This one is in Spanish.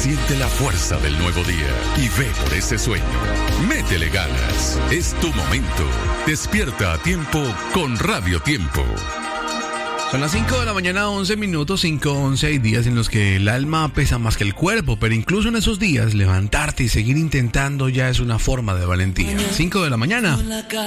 Siente la fuerza del nuevo día y ve por ese sueño. Métele ganas. Es tu momento. Despierta a tiempo con Radio Tiempo. Son las 5 de la mañana, 11 minutos, 5:11. Hay días en los que el alma pesa más que el cuerpo, pero incluso en esos días, levantarte y seguir intentando ya es una forma de valentía. 5 de la mañana.